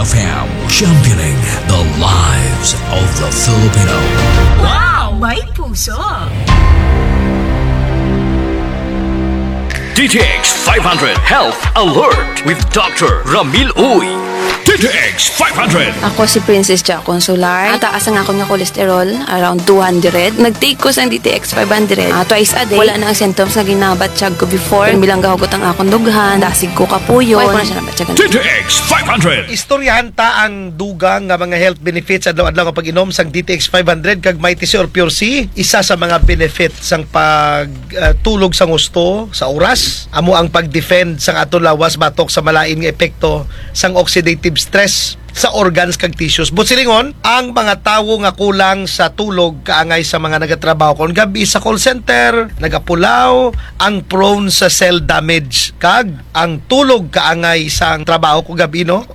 FM, championing the lives of the Filipino. Wow! May puso! DTX 500 Health Alert with Dr. Ramil Uy. DTX 500. Ako si Princess Jack Consular. Taas ang ako ng cholesterol, around 200. Nag-take ko sa DTX 500 twice a day. Wala na ang symptoms na ginabatsyag ko before. Bilang gahugot ang akong dughan, dasig ko kapuyon. Wala ko na siya nabatyagan. DTX 500. Istoryahan ta ang dugang nga mga health benefits adlaw-adlaw nga pag-inom sang DTX 500 kag Mighty C or Pure C. Isa sa mga benefits sang pagtulog sang gusto sa oras. Amo ang pag-defend sang aton lawas batok sa malain nga epekto sang oxidative stress sa organs kag tissues. But silingon, ang mga tawo nga kulang sa tulog kaangay sa mga nagatrabaho kon gabi sa call center, nagapulaw, ang prone sa cell damage kag ang tulog kaangay sa trabaho ko gabi no.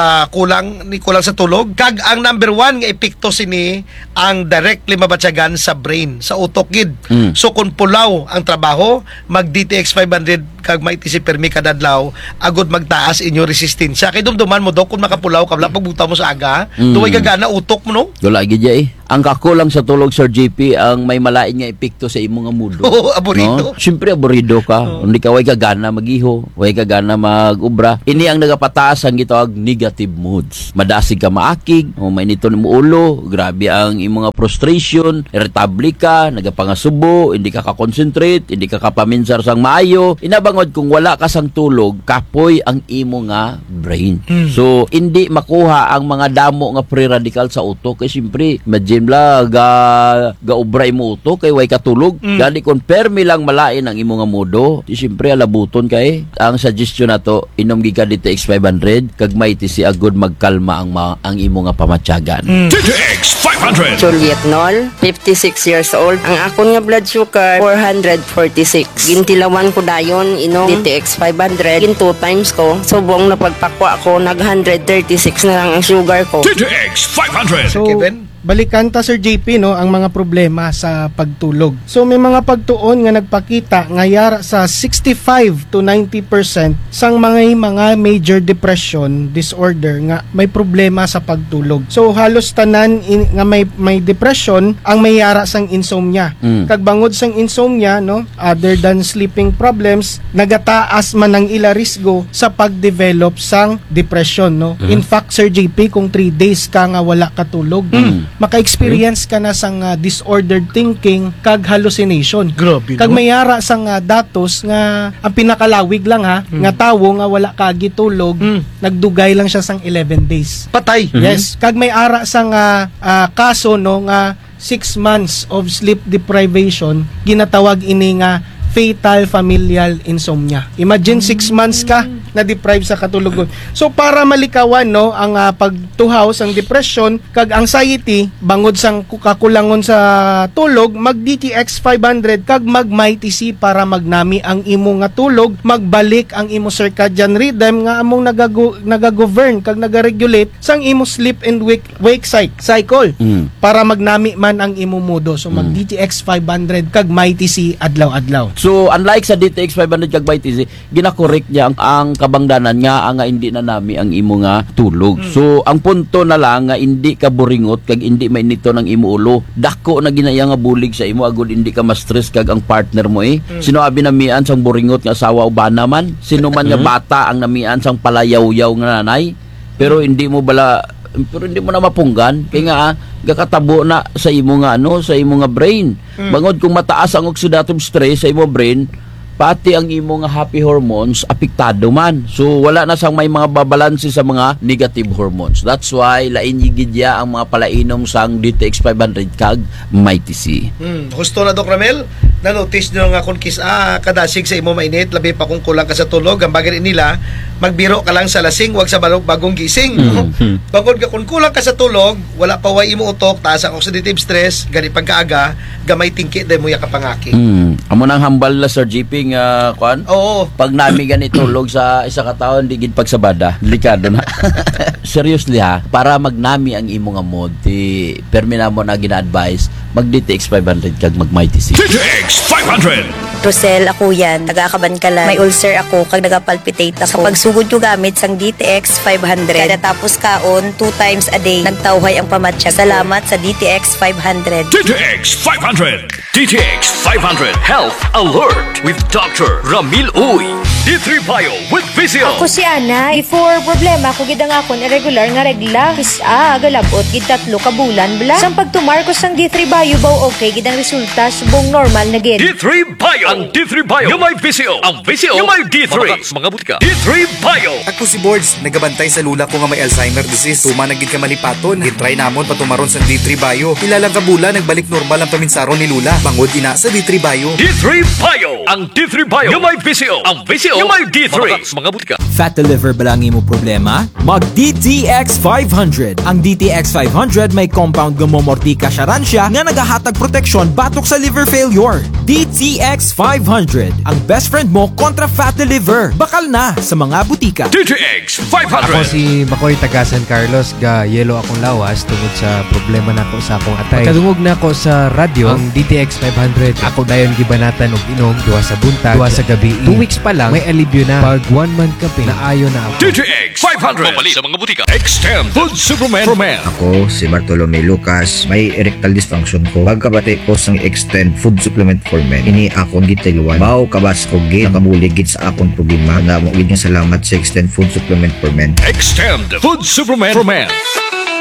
Kulang sa tulog kag ang number one nga epekto sini ang directly mabatyagan sa brain, sa utok gid. So kung pulaw ang trabaho, mag DTX 500 kag may TC permi kadadlaw agud magtaas inyo resistensya kay dumduman mo daw kung makapulaw ka pagbuta mo sa aga, tuway gagana utok mo no? Wala gid eh. Ang kakulang sa tulog, Sir JP, ang may malain nga epekto sa imong nga mudo. Oo, aburido. No? Siyempre, aburido ka. Hindi ka, way ka gana mag-iho, way ka gana mag-ubra. Ini ang nagapataas ang gitawag negative moods. Madasig ka maakig, o may nito mo ulo, grabe ang imong nga frustration, irritable ka, nagapangasubo, hindi ka ka-concentrate, hindi ka kapaminsar sang maayo. Inabangod kung wala ka sang tulog, kapoy ang imo nga brain. So, hindi makuha ang mga damo nga free radical sa utok. Kaya siyempre, imagine la ga-ubray mo utok kay way katulog. Gani kung permi lang malain ang imo nga modo, di siyempre alabuton kay. Ang suggestion nato, inom giga DTX 500 kag may tisi agud magkalma ang imo nga pamatyagan. DTX 500. Juliet Nol, 56 years old. Ang akon nga blood sugar 446. Gintilawan ko dayon inom DTX 500. Gin 2 times ko. Subong na pagpakwa ko nag 136 na lang ang sugar ko. DTX 500. So, Kevin? Balikan ta Sir JP no ang mga problema sa pagtulog. So may mga pagtuon nga nagpakita nga yara sa 65 to 90% sang mga major depression disorder nga may problema sa pagtulog. So halos tanan nga may depression ang may yara sang insomnia. Kag bangod sang insomnia no, other than sleeping problems, nagataas man ang ila risgo sa pagdevelop sang depression no. In fact Sir JP kung 3 days ka nga wala katulog, maka-experience ka na sang disordered thinking kag hallucination. Grabe, kag no? mayara sang datos nga ang pinakalawig lang nga tawo nga wala kagitulog, nagdugay lang siya sang 11 days. Patay. Yes, kag may ara sang kaso no nga 6 months of sleep deprivation, ginatawag ini nga fatal familial insomnia. Imagine 6 months ka na deprive sa katulugon. So para malikawan no ang pagtuhaw sang depression kag anxiety bangod sang kakulangon sa tulog, mag DTX 500 kag mag Mighty C para magnami ang imo nga tulog, magbalik ang imo circadian rhythm nga among nagagovern kag nagaregulate sang imo sleep and wake cycle para magnami man ang imo mudo. So mag DTX 500 kag Mighty C adlaw-adlaw. So unlike sa DTX 500 kag Mighty C, ginakorek niya ang kabangdanan nga hindi na nami ang imo nga tulog. So ang punto na lang nga hindi ka buringot kag hindi mainito ng imo ulo. Dako na ginaya nga bulig sa imo agud hindi ka ma-stress kag ang partner mo Sino abi namian sang buringot nga asawa o bana man? Sino man nga bata ang namian sang palayaw-yaw nga nanay? Pero hindi mo na mapunggan kay nga gakatabo na sa imo nga sa imo nga brain. Bangod kung mataas ang oxidative stress sa imo brain, pati ang imo nga happy hormones apektado man. So wala na sang may mga babalanse sa mga negative hormones. That's why lain gidya ang mga palainom sang DTX 500 kag Mighty C. Gusto na Doc Ramel? Na-notice nyo nga kung kadasig sa imo mainit, labi pa kung kulang ka sa tulog, ang bagay nila, magbiro ka lang sa lasing, wag sa bagong gising. Bangod ka kung kulang ka sa tulog, wala pa way imo utok, taas ang oxidative stress, gani pagkaaga, gamay tingki dahil mo yakapangaki. Amo nang hambal na Sir JP nga kuan? Oo. Pag nami gani tulog sa isa ka taon, digid pagsabada, delikado na. Seriously para magnami ang imo nga mod, permi na mo na gina-advise, mag DTX 500 kag mag Mighty C. DTX DTX 500. Rosel, ako yan. Taga-Akaban ka lang. May ulcer ako, kag nagapalpitate ako. Sa pagsugod ko gamit sang DTX 500. Kada tapos kaon, 2 times a day. Nagtawhay ang pamatsyag. Salamat sa DTX 500. DTX 500. DTX 500 Health Alert with Dr. Ramil Uy. D3 Bio with Vizio. Ako si Ana. Before problema ko gid ang akon irregular nga regla. Galabot gid 3 ka bulan bla. Sang pagtumar ko sang D3 Bio baw okay gid ang resulta subong normal na gid. D3 Bio. Ang D3 Bio yung may Vizio. Ang Vizio yung may D3. Mga butika. D3 Bio. Ako si Boards, nagabantay sa lula ko nga may Alzheimer disease. Tuma nagid ka malipaton. Gitry namon patumaron sa D3 Bio. Ilalang kabula nagbalik normal ang paminsaron ni lula. Bangod ina sa D3 Bio. D3 Bio. Ang D3 Bio yung may Vizio. Ang Vizio yung may D3. Mga butika. Fatty liver ba lang mo problema? Mag DTX 500. Ang DTX 500 may compound gumomortika siya nga nagahatag proteksyon batok sa liver failure. DTX 500. Ang best friend mo kontra fatty liver. Bakal na sa mga butika. DTX 500. Ako si Makoy taga San Carlos, ga yelo akong lawas tungod sa problema nako sa akong atay. Pagkadungog na ako sa radyo, ang DTX 500. Ako dayon gibanatan og inom duwa sa buntag, duwa sa gabi. 2 weeks pa lang may alibyo na. Pag 1 month ka naayo na ako. DTX 500. Mabali sa mga butika. Extend Food Supplement for Men. Ako si Bartolome Lucas, may erectile dysfunction ko. Pagkabati ko sang Extend Food Supplement for Men. Ini akong gitiluan. Bao kabas ko gid nakabulig gid sa akong problema. Na mo gid nga salamat sa Extend Food Supplement for Men. Extend Food Supplement for Men.